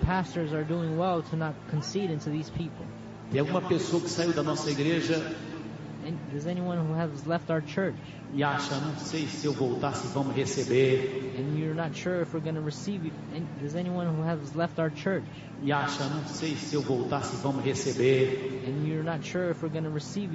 pastors are doing well to not concede into these people? Tem alguma pessoa que saiu da nossa igreja Does anyone who has left our church e acha, não sei se eu voltar se vão me receber, and you're not sure if we're going to receive you? Does anyone who has left our church e acha, não sei se eu voltar se vão me receber, and you're not sure if we're going to receive you?